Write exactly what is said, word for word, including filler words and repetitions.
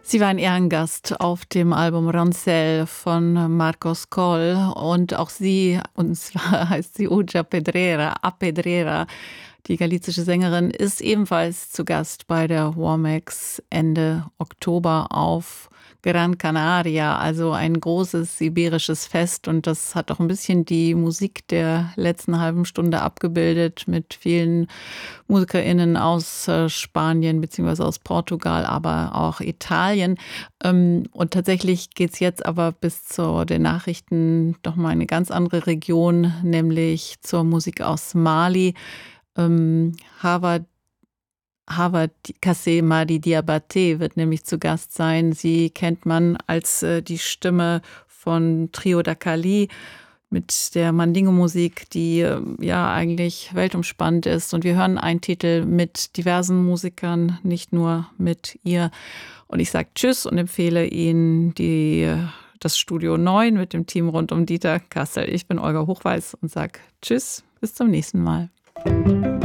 Sie war ein Ehrengast auf dem Album Roncel von Marcos Coll und auch sie, und zwar heißt sie Uja Pedrera, A Pedrera, die galizische Sängerin, ist ebenfalls zu Gast bei der Womex Ende Oktober auf Gran Canaria, also ein großes iberisches Fest, und das hat auch ein bisschen die Musik der letzten halben Stunde abgebildet mit vielen MusikerInnen aus äh, Spanien bzw. aus Portugal, aber auch Italien. Ähm, und tatsächlich geht es jetzt aber bis zu den Nachrichten doch mal in eine ganz andere Region, nämlich zur Musik aus Mali. Ähm, Hava Hava Kassé Madi Diabaté wird nämlich zu Gast sein. Sie kennt man als äh, die Stimme von Trio da Cali mit der Mandingo-Musik, die äh, ja eigentlich weltumspannend ist. Und wir hören einen Titel mit diversen Musikern, nicht nur mit ihr. Und ich sage Tschüss und empfehle Ihnen die, äh, das Studio neun mit dem Team rund um Dieter Kassel. Ich bin Olga Hochweiß und sage Tschüss, bis zum nächsten Mal.